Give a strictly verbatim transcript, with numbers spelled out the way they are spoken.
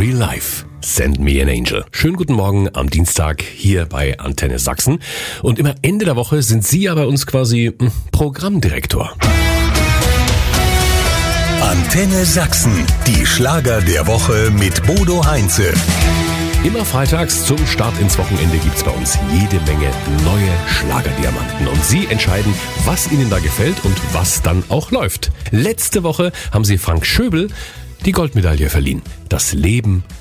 Real Life. Send me an angel. Schönen guten Morgen am Dienstag hier bei Antenne Sachsen. Und immer Ende der Woche sind Sie ja bei uns quasi mh, Programmdirektor. Antenne Sachsen, die Schlager der Woche mit Bodo Heinze. Immer freitags zum Start ins Wochenende gibt's bei uns jede Menge neue Schlagerdiamanten. Und Sie entscheiden, was Ihnen da gefällt und was dann auch läuft. Letzte Woche haben Sie Frank Schöbel die Goldmedaille verliehen. Das Leben